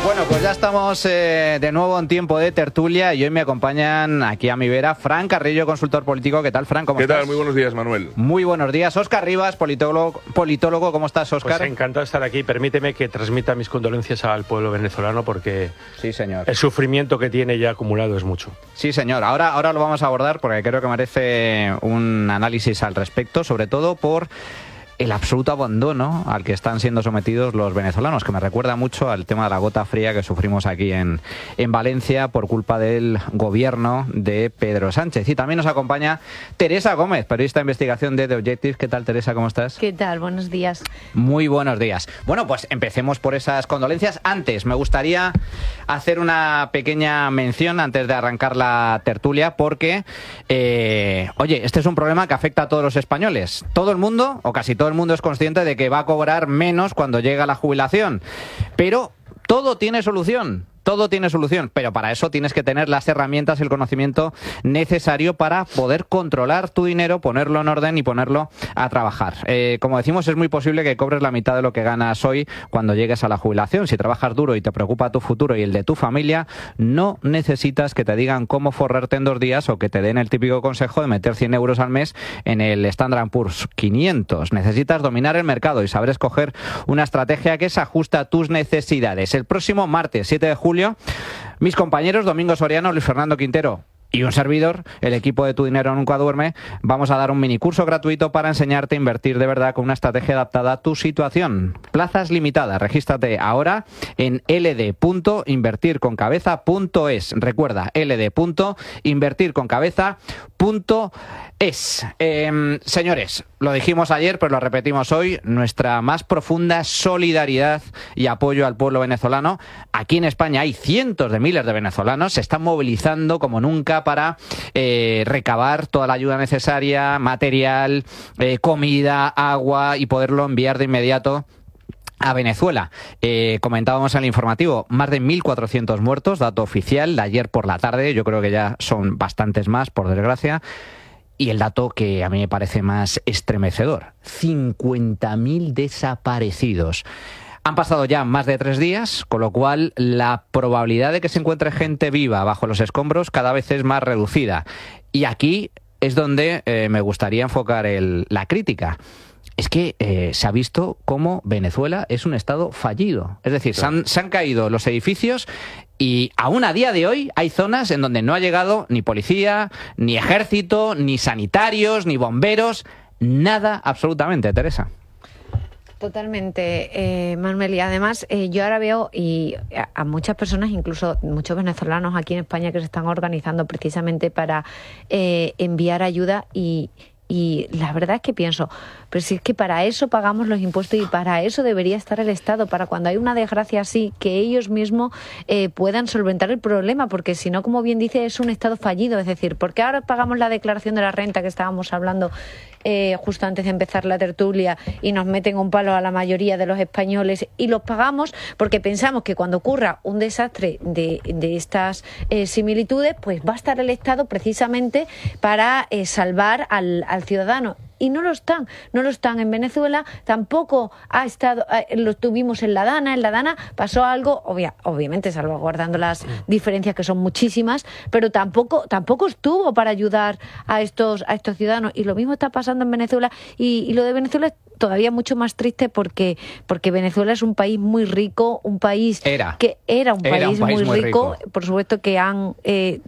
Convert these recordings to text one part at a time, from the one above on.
Bueno, pues ya estamos de nuevo en tiempo de tertulia y hoy me acompañan aquí a mi vera Fran Carrillo, consultor político. ¿Qué tal, Fran? ¿Cómo estás? ¿Qué tal? Muy buenos días, Manuel. Muy buenos días. Óscar Rivas, politólogo. ¿Cómo estás, Óscar? Pues encantado de estar aquí. Permíteme que transmita mis condolencias al pueblo venezolano porque sí, señor, el sufrimiento que tiene ya acumulado es mucho. Sí, señor. Ahora lo vamos a abordar porque creo que merece un análisis al respecto, sobre todo por el absoluto abandono al que están siendo sometidos los venezolanos, que me recuerda mucho al tema de la gota fría que sufrimos aquí en Valencia por culpa del gobierno de Pedro Sánchez. Y también nos acompaña Teresa Gómez, periodista de investigación de The Objective. ¿Qué tal, Teresa? ¿Cómo estás? ¿Qué tal? Buenos días. Muy buenos días. Bueno, pues empecemos por esas condolencias. Antes, me gustaría hacer una pequeña mención antes de arrancar la tertulia, porque, oye, este es un problema que afecta a todos los españoles. Todo el mundo, o casi todo el mundo, es consciente de que va a cobrar menos cuando llega la jubilación, pero todo tiene solución. Todo tiene solución, pero para eso tienes que tener las herramientas, el conocimiento necesario para poder controlar tu dinero, ponerlo en orden y ponerlo a trabajar. Como decimos, es muy posible que cobres la mitad de lo que ganas hoy cuando llegues a la jubilación. Si trabajas duro y te preocupa tu futuro y el de tu familia, no necesitas que te digan cómo forrarte en 2 días o que te den el típico consejo de meter 100 euros al mes en el Standard & Poor's 500. Necesitas dominar el mercado y saber escoger una estrategia que se ajuste a tus necesidades. El próximo martes, 7 de julio, mis compañeros Domingo Soriano, Luis Fernando Quintero y un servidor, el equipo de Tu Dinero Nunca Duerme, vamos a dar un minicurso gratuito para enseñarte a invertir de verdad con una estrategia adaptada a tu situación. Plazas limitadas. Regístrate ahora en ld.invertirconcabeza.es. Recuerda, ld.invertirconcabeza.es. Señores, lo dijimos ayer, pero lo repetimos hoy, nuestra más profunda solidaridad y apoyo al pueblo venezolano. Aquí en España hay cientos de miles de venezolanos, se están movilizando como nunca para recabar toda la ayuda necesaria, material, comida, agua, y poderlo enviar de inmediato a Venezuela. Comentábamos en el informativo, más de 1.400 muertos, dato oficial de ayer por la tarde. Yo creo que ya son bastantes más, por desgracia. Y el dato que a mí me parece más estremecedor, 50.000 desaparecidos. Han pasado ya más de 3 días, con lo cual la probabilidad de que se encuentre gente viva bajo los escombros cada vez es más reducida. Y aquí es donde me gustaría enfocar la crítica. Es que se ha visto cómo Venezuela es un estado fallido. Es decir, claro, se han caído los edificios y aún a día de hoy hay zonas en donde no ha llegado ni policía, ni ejército, ni sanitarios, ni bomberos, nada absolutamente, Teresa. Totalmente, Manuel. Y además yo ahora veo a muchas personas, incluso muchos venezolanos aquí en España, que se están organizando precisamente para enviar ayuda y la verdad es que pienso, pero si es que para eso pagamos los impuestos y para eso debería estar el Estado, para cuando hay una desgracia así, que ellos mismos puedan solventar el problema, porque si no, como bien dice, es un Estado fallido. Es decir, ¿por qué ahora pagamos la declaración de la renta que estábamos hablando justo antes de empezar la tertulia y nos meten un palo a la mayoría de los españoles y los pagamos porque pensamos que cuando ocurra un desastre de estas similitudes, pues va a estar el Estado precisamente para salvar al ciudadano? Y no lo están en Venezuela, tampoco ha estado, lo tuvimos en la Dana pasó algo, obviamente salvaguardando las diferencias que son muchísimas, pero tampoco estuvo para ayudar a estos ciudadanos, y lo mismo está pasando en Venezuela, y lo de Venezuela es todavía mucho más triste porque Venezuela es un país muy rico, un país que era un país muy rico, por supuesto que han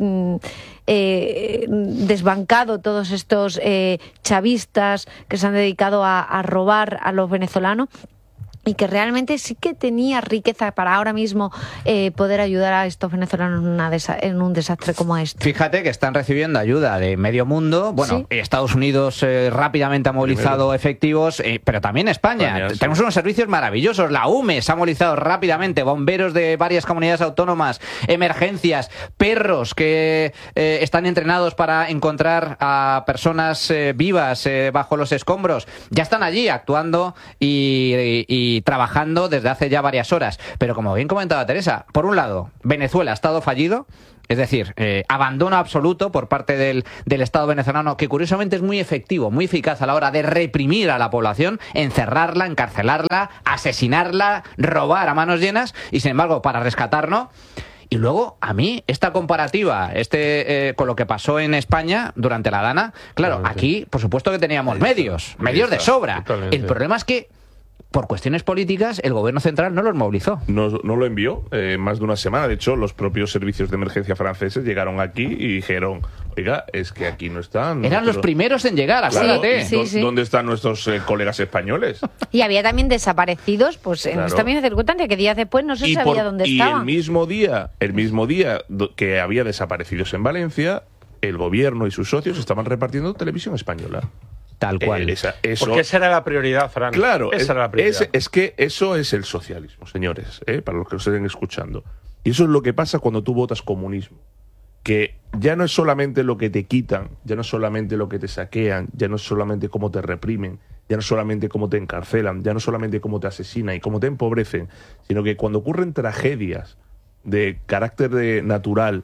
desbancado todos estos chavistas que se han dedicado a robar a los venezolanos, y que realmente sí que tenía riqueza para ahora mismo poder ayudar a estos venezolanos en un desastre como este. Fíjate que están recibiendo ayuda de medio mundo. Bueno, ¿sí? Estados Unidos rápidamente ha movilizado efectivos, pero también España. Tenemos unos servicios maravillosos. La UME se ha movilizado rápidamente, bomberos de varias comunidades autónomas, emergencias, perros que están entrenados para encontrar a personas vivas bajo los escombros. Ya están allí actuando y trabajando desde hace ya varias horas. Pero como bien comentaba Teresa, por un lado, Venezuela, estado fallido, Es decir, abandono absoluto por parte del Estado venezolano, que curiosamente es muy efectivo, muy eficaz a la hora de reprimir a la población, encerrarla, encarcelarla, asesinarla, robar a manos llenas, y sin embargo, para rescatarnos. Y luego, a mí, esta comparativa con lo que pasó en España durante la Dana, claro, aquí, por supuesto que teníamos medios de sobra. Totalmente. El problema es que, por cuestiones políticas, el gobierno central no los movilizó. No lo envió más de una semana. De hecho, los propios servicios de emergencia franceses llegaron aquí y dijeron, oiga, es que aquí no están. Eran los primeros en llegar, Claro, acuérdate. Sí. ¿Dónde están nuestros colegas españoles? Y había también desaparecidos, pues en Claro. esta misma circunstancia, que días después no se sabía dónde y estaban. el mismo día que había desaparecidos en Valencia, el gobierno y sus socios estaban repartiendo televisión española. Tal cual. Eso, Porque esa era la prioridad, Fran. claro, esa era la prioridad. es que eso es el socialismo, señores, para los que nos estén escuchando. Y eso es lo que pasa cuando tú votas comunismo. Que ya no es solamente lo que te quitan, ya no es solamente lo que te saquean, ya no es solamente cómo te reprimen, ya no es solamente cómo te encarcelan, ya no es solamente cómo te asesinan y cómo te empobrecen, sino que cuando ocurren tragedias de carácter natural,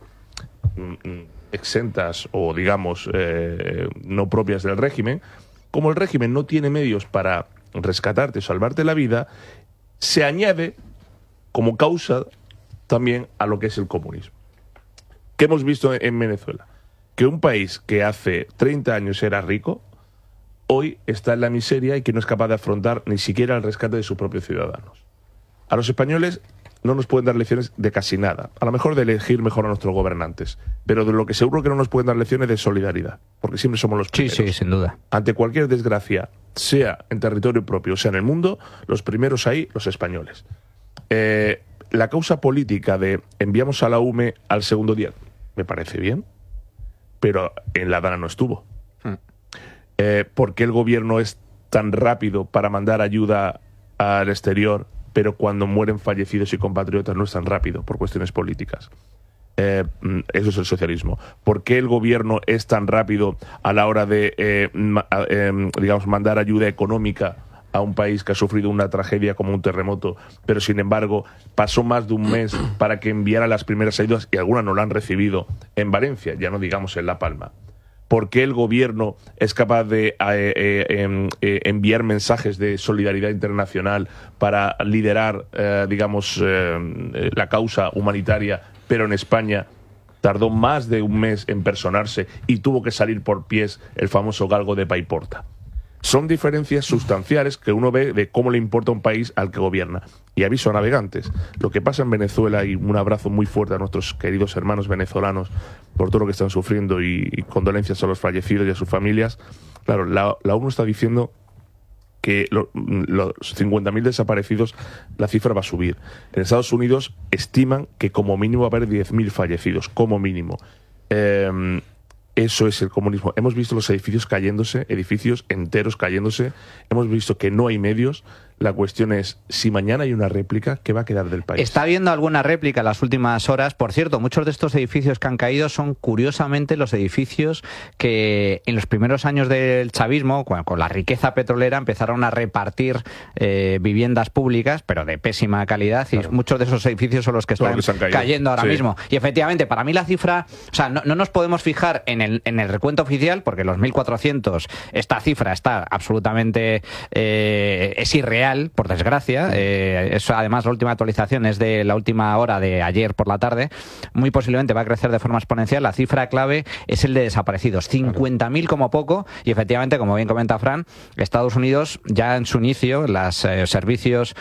exentas o, digamos, no propias del régimen, como el régimen no tiene medios para rescatarte o salvarte la vida, se añade como causa también a lo que es el comunismo. ¿Qué hemos visto en Venezuela? Que un país que hace 30 años era rico, hoy está en la miseria y que no es capaz de afrontar ni siquiera el rescate de sus propios ciudadanos. A los españoles no nos pueden dar lecciones de casi nada. A lo mejor de elegir mejor a nuestros gobernantes. Pero de lo que seguro que no nos pueden dar lecciones de solidaridad. Porque siempre somos los primeros. Sí, sin duda. Ante cualquier desgracia, sea en territorio propio o sea en el mundo, los primeros ahí, los españoles. La causa política de enviamos a la UME al segundo día, me parece bien, pero en la Dana no estuvo. ¿Por qué el gobierno es tan rápido para mandar ayuda al exterior, pero cuando mueren fallecidos y compatriotas no es tan rápido por cuestiones políticas? Eso es el socialismo. ¿Por qué el gobierno es tan rápido a la hora de, digamos, mandar ayuda económica a un país que ha sufrido una tragedia como un terremoto, pero sin embargo pasó más de un mes para que enviara las primeras ayudas y algunas no la han recibido en Valencia, ya no digamos en La Palma? ¿Por qué el gobierno es capaz de enviar mensajes de solidaridad internacional para liderar, digamos, la causa humanitaria, pero en España tardó más de un mes en personarse y tuvo que salir por pies el famoso galgo de Paiporta? Son diferencias sustanciales que uno ve de cómo le importa a un país al que gobierna. Y aviso a navegantes, lo que pasa en Venezuela, y un abrazo muy fuerte a nuestros queridos hermanos venezolanos por todo lo que están sufriendo y condolencias a los fallecidos y a sus familias. Claro, la ONU está diciendo que los 50.000 desaparecidos, la cifra va a subir. En Estados Unidos estiman que como mínimo va a haber 10.000 fallecidos, como mínimo. Eso es el comunismo. Hemos visto los edificios cayéndose, edificios enteros cayéndose. Hemos visto que no hay medios. La cuestión es, si mañana hay una réplica, ¿qué va a quedar del país? Está habiendo alguna réplica en las últimas horas. Por cierto, muchos de estos edificios que han caído son, curiosamente, los edificios que en los primeros años del chavismo, con la riqueza petrolera, empezaron a repartir viviendas públicas, pero de pésima calidad, y muchos de esos edificios son los que están cayendo ahora mismo. Y efectivamente, para mí la cifra, o sea, no nos podemos fijar en el recuento oficial, porque los 1.400, esta cifra está absolutamente, es irreal, por desgracia. Eso, además, la última actualización es de la última hora de ayer por la tarde. Muy posiblemente va a crecer de forma exponencial. La cifra clave es el de desaparecidos, 50.000 como poco. Y efectivamente, como bien comenta Fran, Estados Unidos ya en su inicio, los servicios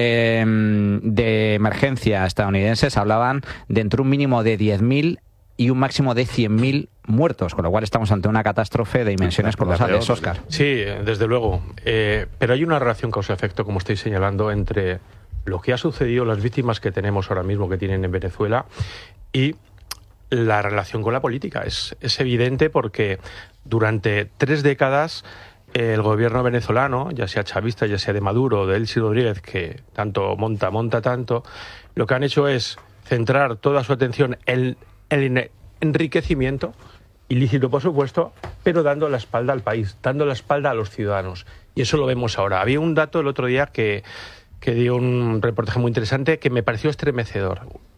de emergencia estadounidenses hablaban de entre un mínimo de 10.000 y un máximo de 100.000 muertos, con lo cual estamos ante una catástrofe de dimensiones colosales, Óscar. Sí, desde luego. Pero hay una relación causa-efecto, como estáis señalando, entre lo que ha sucedido, las víctimas que tenemos ahora mismo, que tienen en Venezuela, y la relación con la política. Es evidente porque durante 3 décadas el gobierno venezolano, ya sea chavista, ya sea de Maduro, de Delcy Rodríguez, que tanto monta tanto, lo que han hecho es centrar toda su atención en el enriquecimiento ilícito, por supuesto, pero dando la espalda al país, dando la espalda a los ciudadanos. Y eso lo vemos ahora. Había un dato el otro día que dio un reportaje muy interesante que me pareció estremecedor.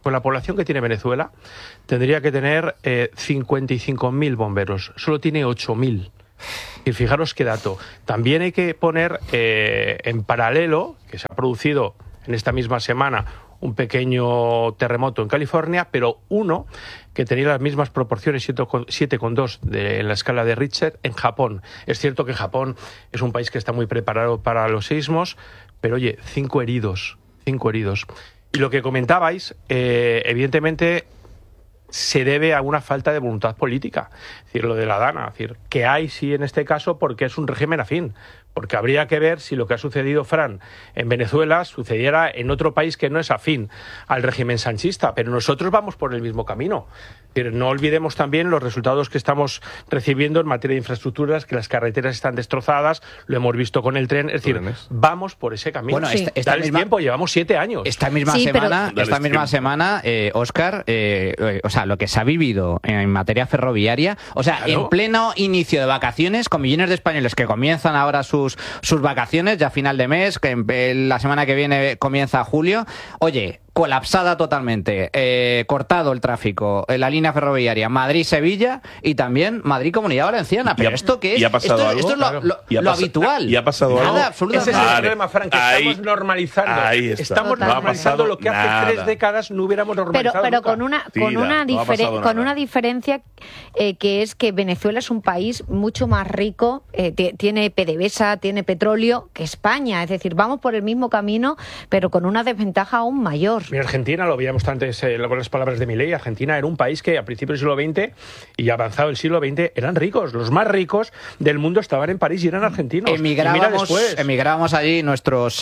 con la población que tiene Venezuela, tendría que tener 55.000 bomberos. Solo tiene 8.000. Y fijaros qué dato. También hay que poner en paralelo, que se ha producido en esta misma semana un pequeño terremoto en California, pero uno que tenía las mismas proporciones, 7,2 en la escala de Richter, en Japón. Es cierto que Japón es un país que está muy preparado para los sismos, pero oye, 5 heridos. Y lo que comentabais, evidentemente, se debe a una falta de voluntad política. Es decir, lo de la Dana, es decir, que hay sí en este caso porque es un régimen afín. Porque habría que ver si lo que ha sucedido, Fran, en Venezuela sucediera en otro país que no es afín al régimen sanchista. Pero nosotros vamos por el mismo camino. Es decir, no olvidemos también los resultados que estamos recibiendo en materia de infraestructuras, que las carreteras están destrozadas, lo hemos visto con el tren. Es decir, vamos por ese camino. Bueno, esta misma, tiempo, llevamos 7 años. Esta misma semana, Óscar, o sea, lo que se ha vivido en materia ferroviaria, o sea, claro, en pleno inicio de vacaciones, con millones de españoles que comienzan ahora sus vacaciones, ya a final de mes, que la semana que viene comienza julio. Oye, colapsada totalmente, cortado el tráfico, la línea ferroviaria Madrid-Sevilla y también Madrid-Comunidad Valenciana. Pero ¿esto qué es? ¿Ha pasado algo? Esto es lo habitual. ¿Y ha pasado algo? Absolutamente. Ese es el problema, Frank, que estamos normalizando. Estamos normalizando lo que hace 3 décadas no hubiéramos normalizado. Pero con una diferencia que es que Venezuela es un país mucho más rico, tiene PDVSA, tiene petróleo que España. Es decir, vamos por el mismo camino, pero con una desventaja aún mayor. Mira, Argentina, lo veíamos antes con las palabras de Milei, Argentina era un país que a principios del siglo XX y avanzado el siglo XX eran ricos. Los más ricos del mundo estaban en París y eran argentinos. Emigrábamos allí nuestros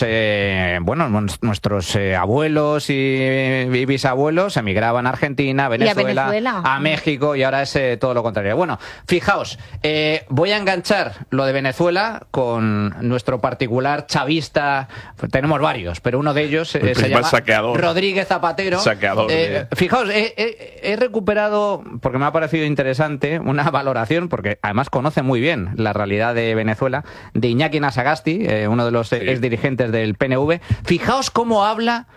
abuelos y bisabuelos, emigraban a Argentina, Venezuela, a México, y ahora es todo lo contrario. Bueno, fijaos, voy a enganchar lo de Venezuela con nuestro particular chavista. Tenemos varios, pero uno de ellos se llama Rodríguez Zapatero. Fijaos, he recuperado, porque me ha parecido interesante, una valoración, porque además conoce muy bien la realidad de Venezuela, de Iñaki Anasagasti, uno de los exdirigentes del PNV. Fijaos cómo habla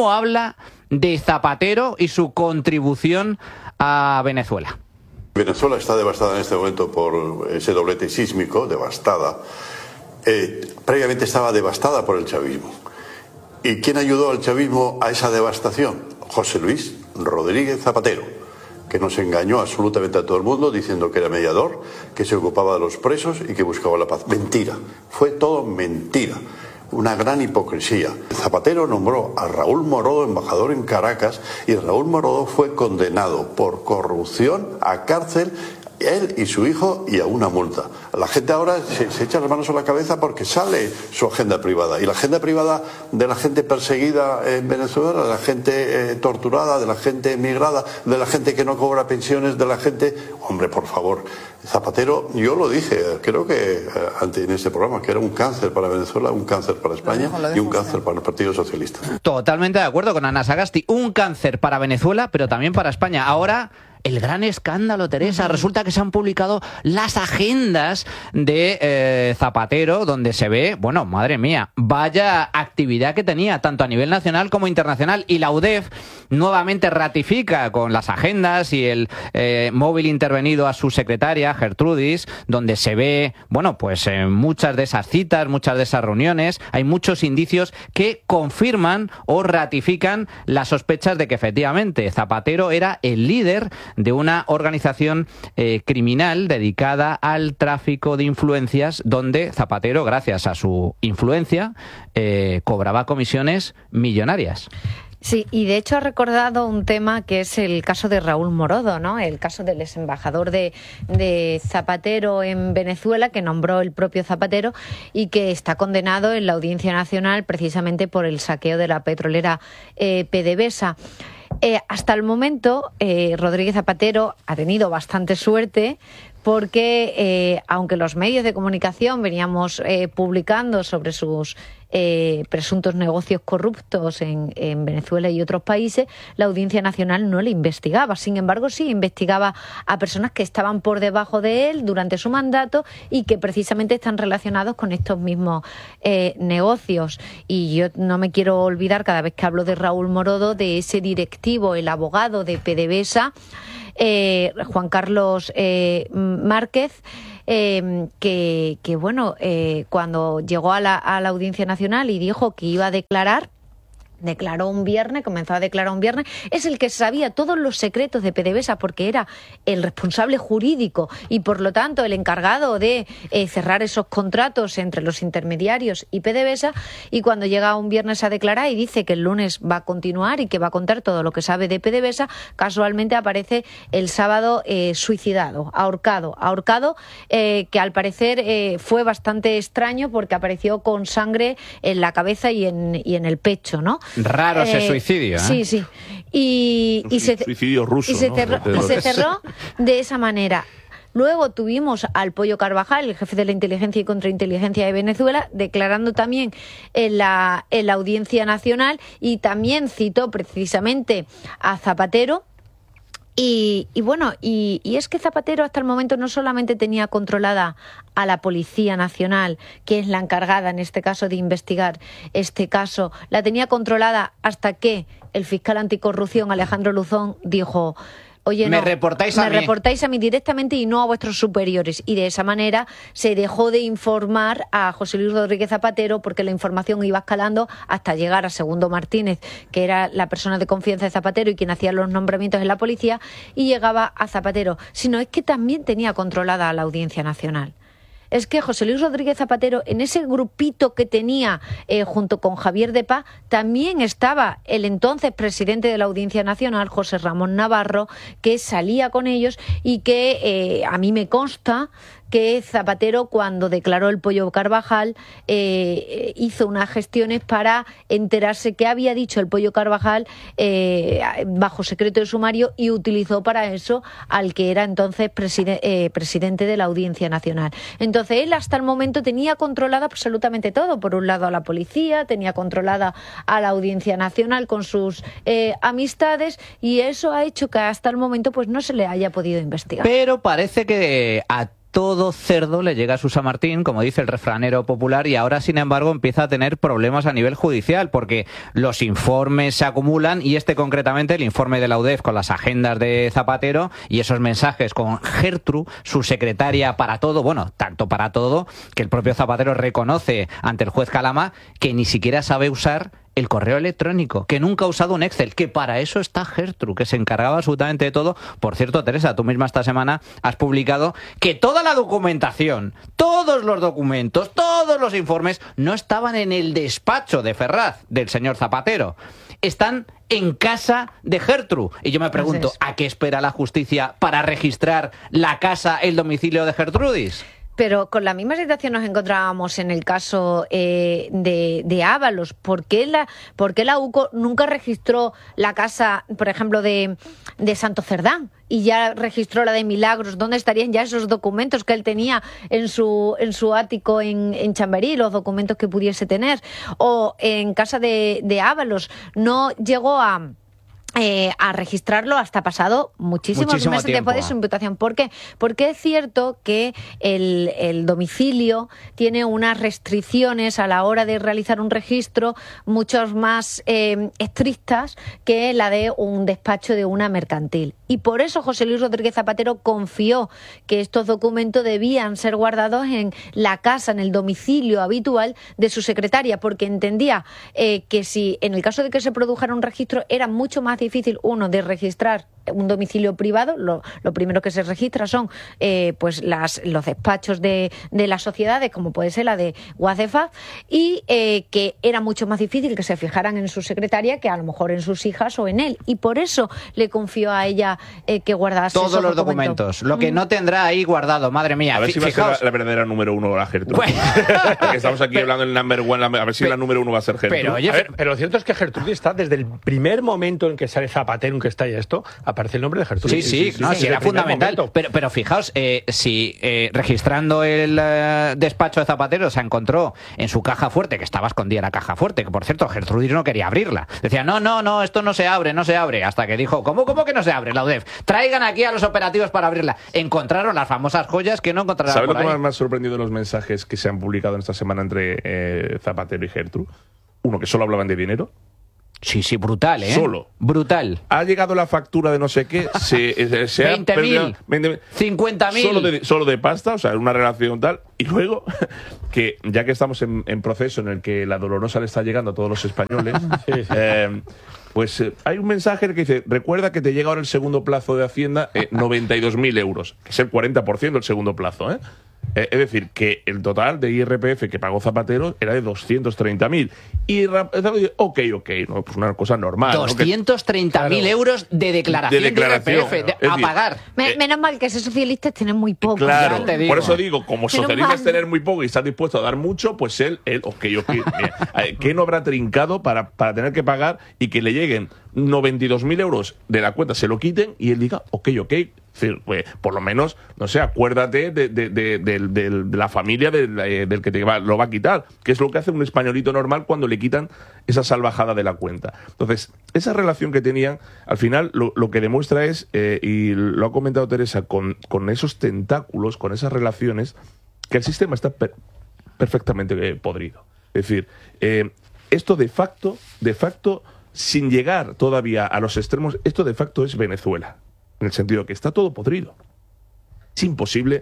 de Zapatero y su contribución a Venezuela. Venezuela está devastada en este momento por ese doblete sísmico, devastada. Previamente estaba devastada por el chavismo. ¿Y quién ayudó al chavismo a esa devastación? José Luis Rodríguez Zapatero, que nos engañó absolutamente a todo el mundo diciendo que era mediador, que se ocupaba de los presos y que buscaba la paz. Mentira, fue todo mentira. Una gran hipocresía. Zapatero nombró a Raúl Morodo embajador en Caracas y Raúl Morodo fue condenado por corrupción a cárcel, él y su hijo, y a una multa. La gente ahora se echa las manos a la cabeza porque sale su agenda privada. Y la agenda privada de la gente perseguida en Venezuela, de la gente torturada, de la gente emigrada, de la gente que no cobra pensiones, de la gente... Hombre, por favor, Zapatero, yo lo dije, creo que en este programa, que era un cáncer para Venezuela, un cáncer para España y un cáncer para el Partido Socialista. Totalmente de acuerdo con Anasagasti. Un cáncer para Venezuela, pero también para España. Ahora... el gran escándalo, Teresa. Resulta que se han publicado las agendas de Zapatero, donde se ve, bueno, madre mía, vaya actividad que tenía, tanto a nivel nacional como internacional. Y la UDEF nuevamente ratifica con las agendas y el móvil intervenido a su secretaria, Gertrudis, donde se ve, bueno, pues muchas de esas citas, muchas de esas reuniones. Hay muchos indicios que confirman o ratifican las sospechas de que efectivamente Zapatero era el líder de una organización criminal dedicada al tráfico de influencias, donde Zapatero, gracias a su influencia, cobraba comisiones millonarias. Sí, y de hecho ha recordado un tema que es el caso de Raúl Morodo, ¿no? El caso del exembajador de Zapatero en Venezuela, que nombró el propio Zapatero y que está condenado en la Audiencia Nacional precisamente por el saqueo de la petrolera PDVSA. Hasta el momento, Rodríguez Zapatero ha tenido bastante suerte porque aunque los medios de comunicación veníamos publicando sobre sus presuntos negocios corruptos en Venezuela y otros países, la Audiencia Nacional no le investigaba. Sin embargo, sí investigaba a personas que estaban por debajo de él durante su mandato y que precisamente están relacionados con estos mismos negocios. Y yo no me quiero olvidar, cada vez que hablo de Raúl Morodo, de ese directivo, el abogado de PDVSA, Juan Carlos Márquez, cuando llegó a la Audiencia Nacional y dijo que iba a declarar, comenzó a declarar un viernes, es el que sabía todos los secretos de PDVSA porque era el responsable jurídico y por lo tanto el encargado de cerrar esos contratos entre los intermediarios y PDVSA, y cuando llega un viernes a declarar y dice que el lunes va a continuar y que va a contar todo lo que sabe de PDVSA, casualmente aparece el sábado suicidado, ahorcado, que al parecer fue bastante extraño porque apareció con sangre en la cabeza y en el pecho, ¿no? Raro ese suicidio, ¿eh? Sí, sí. Y suicidio ruso, y se ¿no? cerró de esa manera. Luego tuvimos al Pollo Carvajal, el jefe de la inteligencia y contrainteligencia de Venezuela, declarando también en la Audiencia Nacional, y también citó precisamente a Zapatero. Y es que Zapatero hasta el momento no solamente tenía controlada a la Policía Nacional, que es la encargada en este caso de investigar este caso, la tenía controlada hasta que el fiscal anticorrupción Alejandro Luzón dijo: oye, me reportáis a mí directamente y no a vuestros superiores. Y de esa manera se dejó de informar a José Luis Rodríguez Zapatero, porque la información iba escalando hasta llegar a Segundo Martínez, que era la persona de confianza de Zapatero y quien hacía los nombramientos en la policía, y llegaba a Zapatero. Sino es que también tenía controlada a la Audiencia Nacional. Es que José Luis Rodríguez Zapatero, en ese grupito que tenía junto con Javier de Paz, también estaba el entonces presidente de la Audiencia Nacional, José Ramón Navarro, que salía con ellos y que a mí me consta que Zapatero, cuando declaró el Pollo Carvajal, hizo unas gestiones para enterarse qué había dicho el Pollo Carvajal bajo secreto de sumario, y utilizó para eso al que era entonces presidente de la Audiencia Nacional. Entonces él hasta el momento tenía controlada absolutamente todo. Por un lado a la policía, tenía controlada a la Audiencia Nacional con sus amistades, y eso ha hecho que hasta el momento pues no se le haya podido investigar. Pero parece que a todo cerdo le llega a su San Martín, como dice el refranero popular, y ahora, sin embargo, empieza a tener problemas a nivel judicial, porque los informes se acumulan, y concretamente, el informe de la UDEF con las agendas de Zapatero y esos mensajes con Gertrude, su secretaria para todo, bueno, tanto para todo, que el propio Zapatero reconoce ante el juez Calama que ni siquiera sabe usar el correo electrónico, que nunca ha usado un Excel, que para eso está Gertrude, que se encargaba absolutamente de todo. Por cierto, Teresa, tú misma esta semana has publicado que toda la documentación, todos los documentos, todos los informes no estaban en el despacho de Ferraz, del señor Zapatero. Están en casa de Gertrude. Y yo me pregunto, ¿a qué espera la justicia para registrar la casa, el domicilio de Gertrudis? Pero con la misma situación nos encontrábamos en el caso de Ábalos. ¿Por qué la UCO nunca registró la casa, por ejemplo, de Santo Cerdán? Y ya registró la de Milagros. ¿Dónde estarían ya esos documentos que él tenía en su ático en Chamberí, los documentos que pudiese tener? O en casa de Ábalos no llegó a registrarlo hasta pasado muchísimos meses después de su imputación. ¿Por qué? Porque es cierto que el domicilio tiene unas restricciones a la hora de realizar un registro mucho más estrictas que la de un despacho de una mercantil. Y por eso José Luis Rodríguez Zapatero confió que estos documentos debían ser guardados en la casa, en el domicilio habitual de su secretaria, porque entendía que si en el caso de que se produjera un registro era mucho más difícil, uno, de registrar un domicilio privado. Lo primero que se registra son pues los despachos de las sociedades, como puede ser la de Guacefa, y que era mucho más difícil que se fijaran en su secretaria que a lo mejor en sus hijas o en él, y por eso le confió a ella que guardase todos los documentos. Lo que no tendrá ahí guardado, madre mía. A ver si va a ser la verdadera número uno la Gertrude. Bueno. Porque estamos aquí hablando del number one, a ver si la número uno va a ser Gertrude. Pero lo cierto es que Gertrude está desde el primer momento en que sale Zapatero, en que está esto, aparece el nombre de Gertrudis. Sí, no, sí, era fundamental. Pero fijaos, si registrando el despacho de Zapatero se encontró en su caja fuerte, que estaba escondida la caja fuerte, que por cierto Gertrudis no quería abrirla. Decía, no, esto no se abre, hasta que dijo, ¿cómo que no se abre la UDEF? Traigan aquí a los operativos para abrirla. Encontraron las famosas joyas que no encontraron. ¿Sabes lo que más me ha sorprendido de los mensajes que se han publicado en esta semana entre Zapatero y Gertrude? Uno, que solo hablaban de dinero. Sí, brutal, ¿eh? Solo. Brutal. Ha llegado la factura de no sé qué, se 20.000, 50.000. Solo de pasta, o sea, una relación tal. Y luego, que ya que estamos en proceso en el que la dolorosa le está llegando a todos los españoles, pues hay un mensaje que dice, recuerda que te llega ahora el segundo plazo de Hacienda, 92.000 euros, que es el 40% del segundo plazo, ¿eh? Es decir, que el total de IRPF que pagó Zapatero era de 230.000. Y ok, no, pues una cosa normal. 230.000 euros de declaración de IRPF a pagar. Menos mal que esos socialistas tienen muy poco. Claro, por eso digo, como socialistas tener muy poco y estar dispuesto a dar mucho, pues él ok. ¿Qué no habrá trincado para tener que pagar y que le lleguen 92.000 euros de la cuenta, se lo quiten y él diga, ok. Pues, por lo menos, no sé, acuérdate de la familia del que lo va a quitar, que es lo que hace un españolito normal cuando le quitan esa salvajada de la cuenta. Entonces, esa relación que tenían, al final lo que demuestra es, y lo ha comentado Teresa, con esos tentáculos, con esas relaciones, que el sistema está perfectamente podrido. Es decir, esto de facto, sin llegar todavía a los extremos, esto de facto es Venezuela. En el sentido que está todo podrido. Es imposible,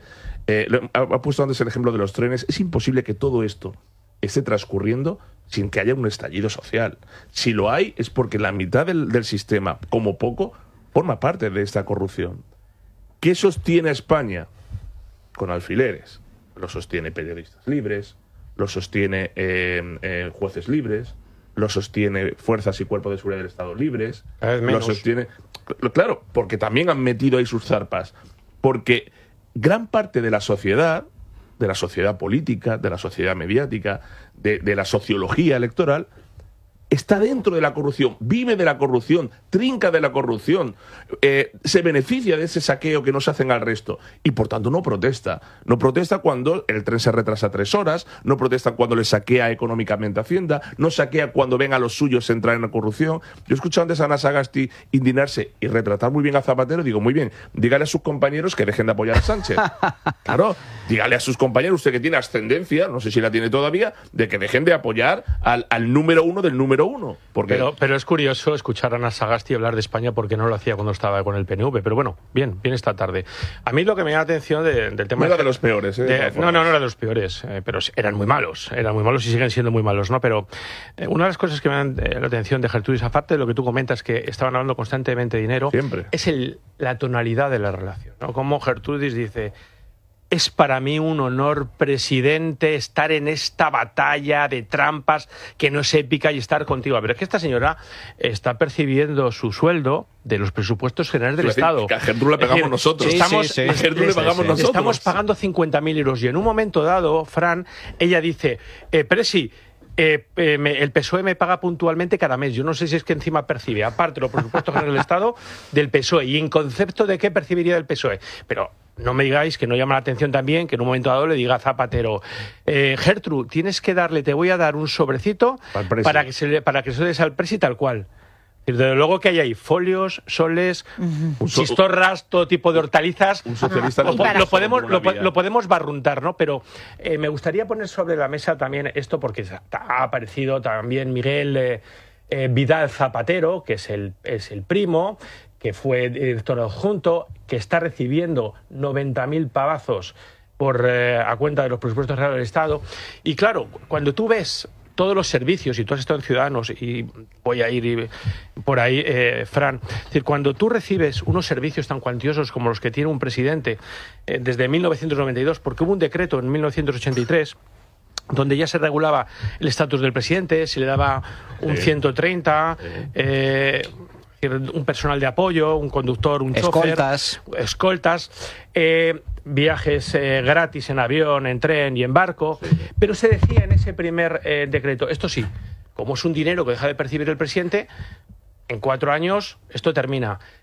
ha puesto antes el ejemplo de los trenes, es imposible que todo esto esté transcurriendo sin que haya un estallido social. Si lo hay, es porque la mitad del sistema, como poco, forma parte de esta corrupción. ¿Qué sostiene a España? Con alfileres. Lo sostiene periodistas libres, lo sostiene jueces libres, lo sostiene fuerzas y cuerpos de seguridad del Estado libres, lo sostiene... Claro, porque también han metido ahí sus zarpas. Porque gran parte de la sociedad política, de la sociedad mediática, de la sociología electoral, está dentro de la corrupción, vive de la corrupción, trinca de la corrupción, se beneficia de ese saqueo que nos hacen al resto y por tanto no protesta. No protesta cuando el tren se retrasa 3 horas, no protesta cuando le saquea económicamente Hacienda, no saquea cuando ven a los suyos entrar en la corrupción. Yo he escuchado antes a Ana Sagasti indignarse y retratar muy bien a Zapatero. Digo, muy bien, dígale a sus compañeros que dejen de apoyar a Sánchez. Claro, dígale a sus compañeros, usted que tiene ascendencia, no sé si la tiene todavía, de que dejen de apoyar al número uno del número uno. Porque... Pero es curioso escuchar a Ana Sagasti hablar de España porque no lo hacía cuando estaba con el PNV. Pero bueno, bien esta tarde. A mí lo que me llama la atención del tema... No era de los peores, no era de los peores, pero eran muy malos y siguen siendo muy malos, ¿no? Pero una de las cosas que me dan la atención de Gertrudis, aparte de lo que tú comentas, que estaban hablando constantemente de dinero, siempre, es la tonalidad de la relación, ¿no? Como Gertrudis dice... Es para mí un honor, presidente, estar en esta batalla de trampas que no es épica y estar contigo. Pero es que esta señora está percibiendo su sueldo de los presupuestos generales del Estado. Que a Gertrude le pagamos nosotros. A Gertrude le pagamos nosotros. Estamos pagando 50.000 euros y en un momento dado, Fran, ella dice, Presi, el PSOE me paga puntualmente cada mes. Yo no sé si es que encima percibe, aparte los presupuestos generales del Estado, del PSOE. Y en concepto de qué percibiría del PSOE. Pero no me digáis que no llama la atención también que en un momento dado le diga a Zapatero, Gertrude, te voy a dar un sobrecito para que se lo des al presi tal cual. Desde luego que hay ahí folios, soles, chistorras, todo tipo de hortalizas. Un socialista lo podemos barruntar, ¿no? Pero me gustaría poner sobre la mesa también esto, porque ha aparecido también Miguel Vidal Zapatero, que es el primo, que fue director adjunto, que está recibiendo 90.000 pavazos a cuenta de los presupuestos generales del Estado. Y claro, cuando tú ves todos los servicios, y tú has estado en Ciudadanos, y voy a ir por ahí, Fran, es decir, cuando tú recibes unos servicios tan cuantiosos como los que tiene un presidente desde 1992, porque hubo un decreto en 1983 donde ya se regulaba el estatus del presidente, se le daba un 130, un personal de apoyo, un conductor, un chofer, escoltas, viajes gratis en avión, en tren y en barco, pero se decía en ese primer decreto, esto sí, como es un dinero que deja de percibir el presidente, en 4 años esto termina.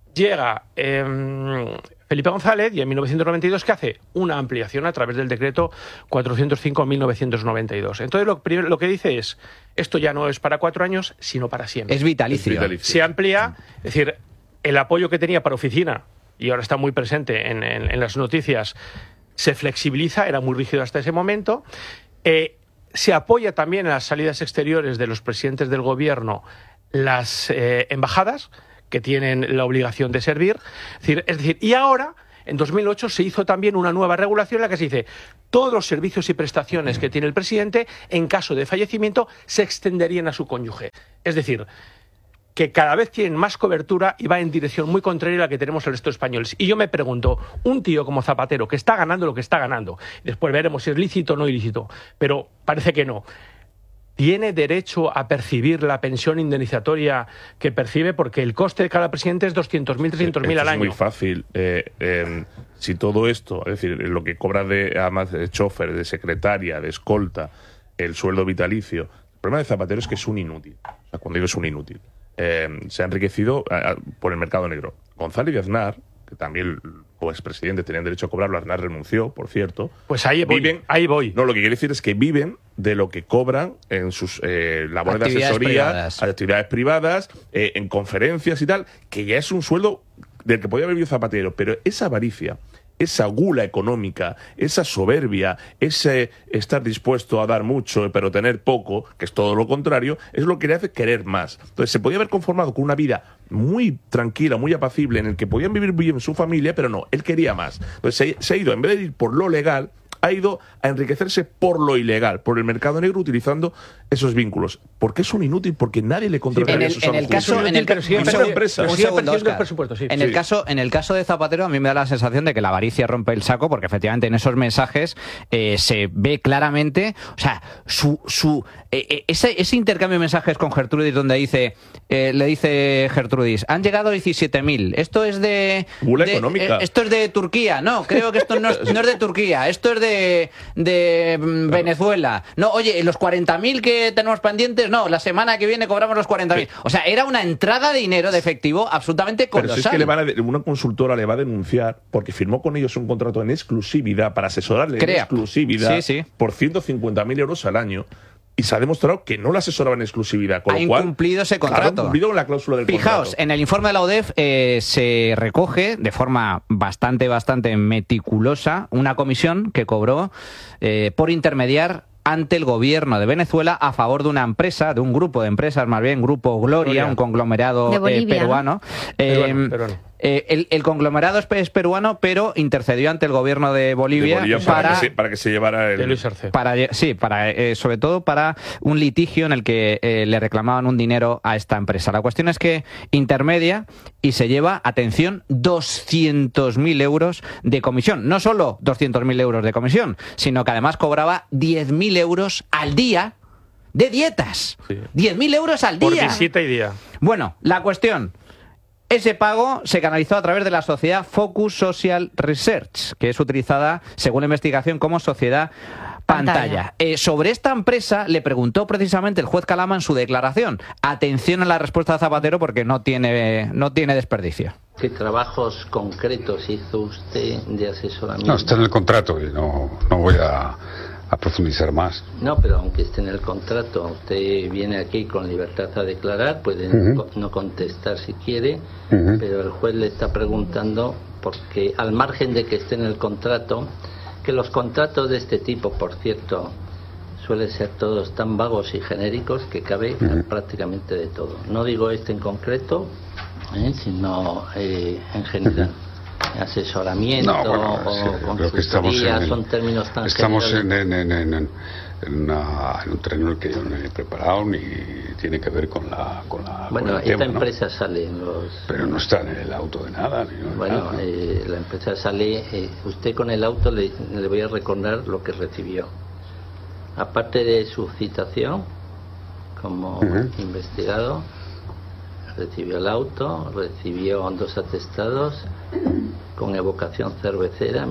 Llega Felipe González y en 1992 ¿qué hace? Una ampliación a través del decreto 405/1992. Entonces lo que dice es, esto ya no es para 4 años, sino para siempre. Es vitalicio. Se amplía, es decir, el apoyo que tenía para oficina, y ahora está muy presente en las noticias, se flexibiliza, era muy rígido hasta ese momento. Se apoya también en las salidas exteriores de los presidentes del gobierno las embajadas, que tienen la obligación de servir. Es decir, y ahora, en 2008, se hizo también una nueva regulación en la que se dice todos los servicios y prestaciones que tiene el presidente, en caso de fallecimiento, se extenderían a su cónyuge. Es decir, que cada vez tienen más cobertura y va en dirección muy contraria a la que tenemos el resto de españoles. Y yo me pregunto, un tío como Zapatero, que está ganando lo que está ganando, después veremos si es lícito o no ilícito, pero parece que no, ¿tiene derecho a percibir la pensión indemnizatoria que percibe? Porque el coste de cada presidente es 200.000, 300.000 al año. Es muy fácil. Si todo esto, es decir, lo que cobra además de chofer, de secretaria, de escolta, el sueldo vitalicio, el problema de Zapatero es que es un inútil. O sea, cuando digo es un inútil, se ha enriquecido por el mercado negro. González y Aznar, que también como expresidente tenían derecho a cobrarlo, Aznar renunció, por cierto. Pues ahí voy. No, lo que quiere decir es que viven de lo que cobran en sus labores de asesoría, actividades privadas, en conferencias y tal, que ya es un sueldo del que podía haber vivido Zapatero, pero esa avaricia, esa gula económica, esa soberbia, ese estar dispuesto a dar mucho pero tener poco, que es todo lo contrario, es lo que le hace querer más. Entonces se podía haber conformado con una vida muy tranquila, muy apacible, en el que podían vivir bien su familia, pero no, él quería más. Entonces se ha ido, en vez de ir por lo legal, ha ido a enriquecerse por lo ilegal, por el mercado negro, utilizando esos vínculos. ¿Por qué es un inútil? Porque nadie le contrataría esos en el caso de Zapatero, a mí me da la sensación de que la avaricia rompe el saco, porque efectivamente en esos mensajes se ve claramente, o sea, ese intercambio de mensajes con Gertrudis, donde le dice Gertrudis, han llegado 17.000, esto es de gula económica. Esto es de Turquía, no, creo que esto no es de Turquía, esto es de Venezuela. No, oye, los 40.000 que tenemos pendientes, no, la semana que viene cobramos los 40.000. O sea, era una entrada de dinero de efectivo absolutamente colosal. Pero si es que una consultora le va a denunciar porque firmó con ellos un contrato en exclusividad para asesorarle en exclusividad por 150.000 euros al año. Y se ha demostrado que no la asesoraba en exclusividad. Con ha lo cual, incumplido ese contrato. Ha incumplido con la cláusula del contrato. Fijaos, en el informe de la UDEF se recoge de forma bastante meticulosa una comisión que cobró por intermediar ante el gobierno de Venezuela a favor de una empresa, de un grupo de empresas, más bien Grupo Gloria, un conglomerado Bolivia, peruano. El conglomerado es peruano, pero intercedió ante el gobierno de Bolivia para que se llevara el... Luis Arce. Sobre todo para un litigio en el que le reclamaban un dinero a esta empresa. La cuestión es que intermedia y se lleva, atención, 200.000 euros de comisión. No solo 200.000 euros de comisión, sino que además cobraba 10.000 euros al día de dietas. Sí. 10.000 euros al día. Por visita y día. Bueno, la cuestión... Ese pago se canalizó a través de la sociedad Focus Social Research, que es utilizada, según la investigación, como sociedad pantalla. Sobre esta empresa le preguntó precisamente el juez Calama en su declaración. Atención a la respuesta de Zapatero porque no tiene desperdicio. ¿Qué trabajos concretos hizo usted de asesoramiento? No, está en el contrato y no voy a profundizar más. No, pero aunque esté en el contrato, usted viene aquí con libertad a declarar, puede no contestar si quiere, pero el juez le está preguntando porque al margen de que esté en el contrato, que los contratos de este tipo, por cierto, suelen ser todos tan vagos y genéricos que cabe prácticamente de todo. No digo este en concreto, sino en general. Asesoramiento o consultoría, son términos tan estamos en un terreno en el que yo no he preparado ni tiene que ver con la bueno, esta tema, empresa ¿no? Sale en los... Pero no está en el auto de nada. Bueno, la empresa sale... usted con el auto le voy a recordar lo que recibió. Aparte de su citación como investigado, recibió el auto, recibió 2 atestados con evocación cervecera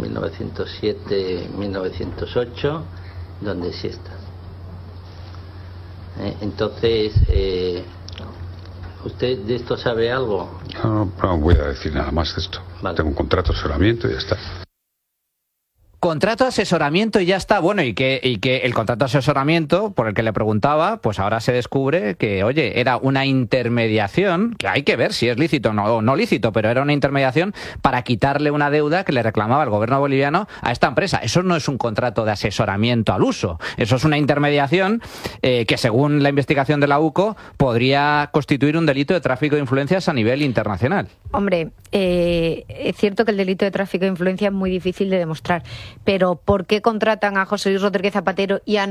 1907-1908, donde sí está. Entonces, ¿usted de esto sabe algo? No voy a decir nada más de esto. Vale. Tengo un contrato de asesoramiento y ya está. Contrato de asesoramiento y ya está. Bueno, y que el contrato de asesoramiento por el que le preguntaba, pues ahora se descubre que, oye, era una intermediación, que hay que ver si es lícito o no lícito, pero era una intermediación para quitarle una deuda que le reclamaba el gobierno boliviano a esta empresa. Eso no es un contrato de asesoramiento al uso. Eso es una intermediación que, según la investigación de la UCO, podría constituir un delito de tráfico de influencias a nivel internacional. Hombre, es cierto que el delito de tráfico de influencia es muy difícil de demostrar, pero ¿por qué contratan a José Luis Rodríguez Zapatero y a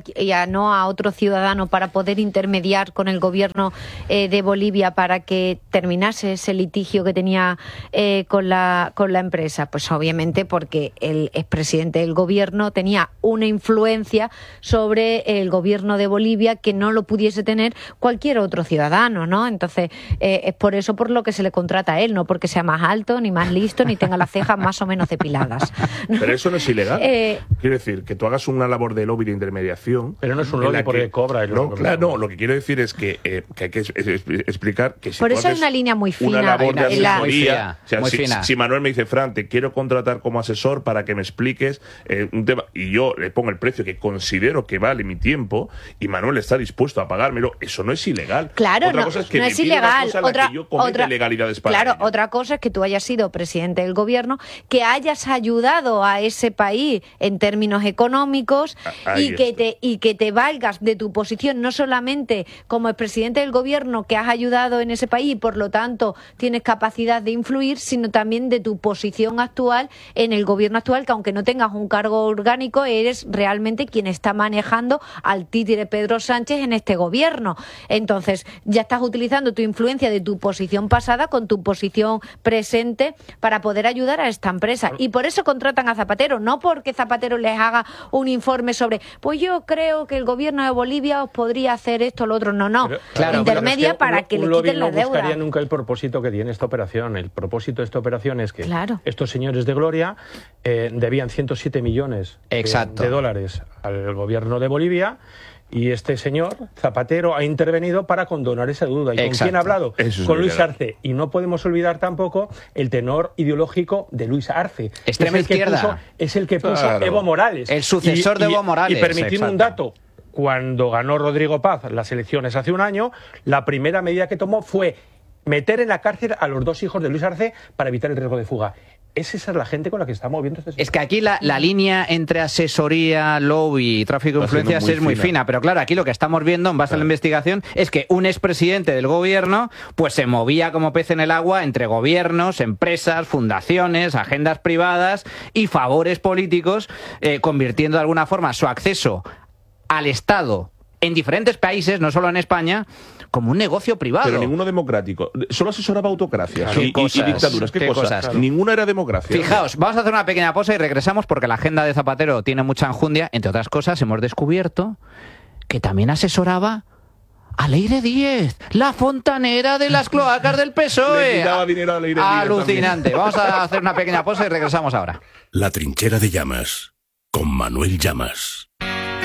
no a otro ciudadano para poder intermediar con el gobierno de Bolivia para que terminase ese litigio que tenía con la empresa? Pues obviamente porque el expresidente del gobierno tenía una influencia sobre el gobierno de Bolivia que no lo pudiese tener cualquier otro ciudadano, ¿no? Entonces, es por eso por lo que se le contrata a él, no porque sea más alto, ni más listo, ni tenga las cejas más o menos depiladas, ¿no? Pero eso no es ilegal. Quiero decir, que tú hagas una labor de lobby de intermediación. Pero no es un lobby porque cobra. No, claro, no. Lo que quiero decir es que hay que explicar que si por tú eso hay haces una línea muy fina. una labor de asesoría, muy fina. Si Manuel me dice, Fran, te quiero contratar como asesor para que me expliques un tema, y yo le pongo el precio que considero que vale mi tiempo, y Manuel está dispuesto a pagármelo, eso no es ilegal. Claro, otra cosa es que no me es pida ilegal. Una cosa en la que yo comete ilegalidades para Claro, ello. otra cosa es que tú hayas sido presidente del gobierno, que hayas ayudado a ese país en términos económicos y que te valgas de tu posición, no solamente como expresidente del gobierno que has ayudado en ese país y por lo tanto tienes capacidad de influir, sino también de tu posición actual en el gobierno actual, que aunque no tengas un cargo orgánico, eres realmente quien está manejando al títere Pedro Sánchez en este gobierno. Entonces, ya estás utilizando tu influencia de tu posición pasada con tu posición presente para poder ayudar a esta empresa. Y por eso contratan a Zapatero, no porque Zapatero les haga un informe sobre, pues yo creo que el gobierno de Bolivia os podría hacer esto o lo otro. No. Pero, claro, intermedia es que para que le quiten la deuda. No buscaría nunca el propósito que tiene esta operación. El propósito de esta operación es que estos señores de Gloria debían 107 millones de dólares al gobierno de Bolivia. Y este señor, Zapatero, ha intervenido para condonar esa deuda. ¿Y con quién ha hablado? Con Luis Arce. Y no podemos olvidar tampoco el tenor ideológico de Luis Arce. Extrema izquierda. Es el que puso Evo Morales. El sucesor de Evo Morales. Y permitidme un dato. Cuando ganó Rodrigo Paz las elecciones hace un año, la primera medida que tomó fue meter en la cárcel a los dos hijos de Luis Arce para evitar el riesgo de fuga. ¿Es esa la gente con la que está moviendo este sector? Es que aquí la línea entre asesoría, lobby y tráfico de influencias es muy fina. Pero claro, aquí lo que estamos viendo en base a la investigación es que un expresidente del gobierno pues se movía como pez en el agua entre gobiernos, empresas, fundaciones, agendas privadas y favores políticos, convirtiendo de alguna forma su acceso al Estado en diferentes países, no solo en España, como un negocio privado. Pero ninguno democrático. Solo asesoraba autocracias y dictaduras. ¿Qué cosas? Claro. Ninguna era democracia. Fijaos, vamos a hacer una pequeña pausa y regresamos porque la agenda de Zapatero tiene mucha enjundia. Entre otras cosas, hemos descubierto que también asesoraba a Leire Díez, la fontanera de las cloacas del PSOE. Le daba dinero a Leire Díez. Alucinante. También. Vamos a hacer una pequeña pausa y regresamos ahora. La trinchera de Llamas, con Manuel Llamas.